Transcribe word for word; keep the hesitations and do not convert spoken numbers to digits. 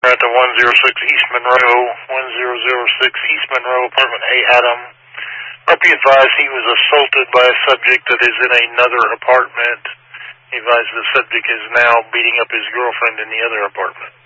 at the one oh six East Monroe, one oh six East Monroe, apartment A, Adam. R P advised he was assaulted by a subject that is in another apartment. He advised the subject is now beating up his girlfriend in the other apartment.